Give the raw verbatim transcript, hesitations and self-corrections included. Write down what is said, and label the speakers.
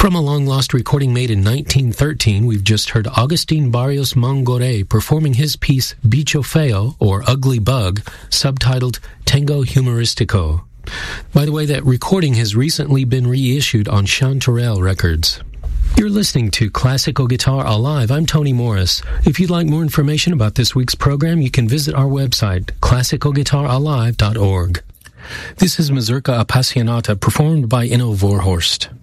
Speaker 1: From a long-lost recording made in nineteen thirteen, we've just heard Agustin Barrios Mangoré performing his piece Bicho Feo, or Ugly Bug, subtitled Tango Humoristico. By the way, that recording has recently been reissued on Chanterelle Records. You're listening to Classical Guitar Alive. I'm Tony Morris. If you'd like more information about this week's program, you can visit our website, classical guitar alive dot org. This is Mazurka Appassionata, performed by Inno Vorhorst.